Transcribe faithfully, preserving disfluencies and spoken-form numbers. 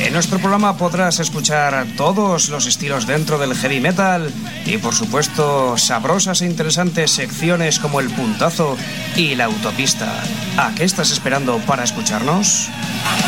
En nuestro programa podrás escuchar todos los estilos dentro del heavy metal y, por supuesto, sabrosas e interesantes secciones como el puntazo y la autopista. ¿A qué estás esperando para escucharnos?